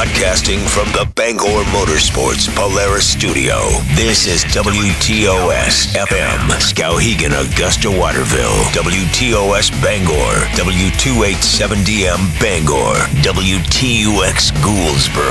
Broadcasting from the Bangor Motorsports Polaris Studio. This is WTOS FM, Skowhegan, Augusta, Waterville. WTOS Bangor. W287DM Bangor. WTUX Gouldsboro.